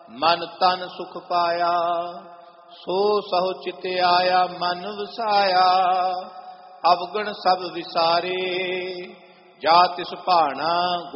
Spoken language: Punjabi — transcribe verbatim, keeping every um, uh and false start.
ਮਨ ਤਨ ਸੁਖ ਪਾਇਆ। ਸੋ ਸਹੁ ਚਿਤ ਆਇਆ ਮਨ ਵਸਾਇਆ, ਅਵਗਣ ਸਭ ਵਿਸਾਰੇ। ਜਾ ਤਿਸ ਭਾਣਾ